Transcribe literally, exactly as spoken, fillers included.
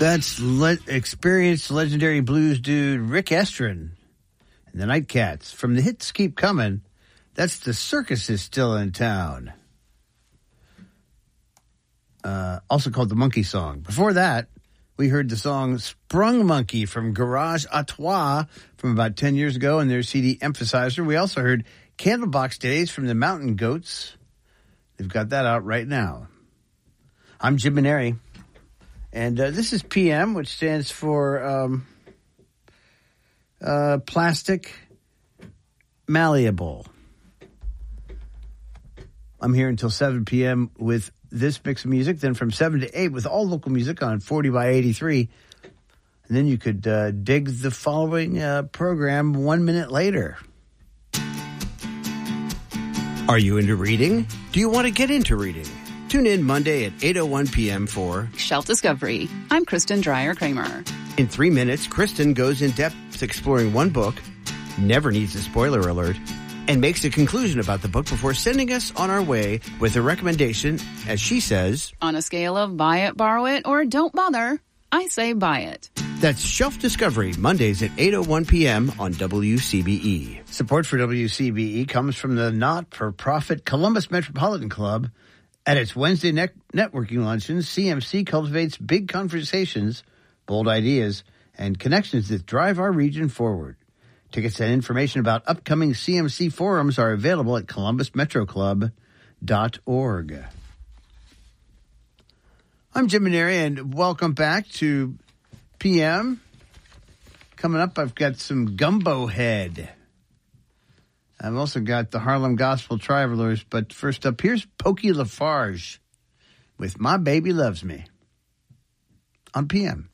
That's le- experienced legendary blues dude Rick Estrin and the Nightcats. From the hits keep coming, that's The Circus Is Still in Town. Uh, also called the Monkey Song. Before that, we heard the song Sprung Monkey from Garage à Trois from about ten years ago and their C D Emphasizer. We also heard Candlebox Days from the Mountain Goats. They've got that out right now. I'm Jim Maneri. And uh, this is P M, which stands for um, uh, Plastic Malleable. I'm here until seven p.m. with this mix of music. Then from seven to eight with all local music on forty by eighty-three. And then you could uh, dig the following uh, program one minute later. Are you into reading? Do you want to get into reading? Tune in Monday at eight oh one p.m. for Shelf Discovery. I'm Kristen Dreyer-Kramer. In three minutes, Kristen goes in depth exploring one book, never needs a spoiler alert, and makes a conclusion about the book before sending us on our way with a recommendation, as she says, on a scale of buy it, borrow it, or don't bother, I say buy it. That's Shelf Discovery, Mondays at eight oh one p.m. on W C B E. Support for W C B E comes from the not-for-profit Columbus Metropolitan Club. At its Wednesday ne- networking luncheon, C M C cultivates big conversations, bold ideas, and connections that drive our region forward. Tickets and information about upcoming C M C forums are available at columbus metro club dot org. I'm Jim Maneri, and welcome back to P M. Coming up, I've got some Gumbo Head. I've also got the Harlem Gospel Travelers, but first up, here's Pokey Lafarge with My Baby Loves Me on P M.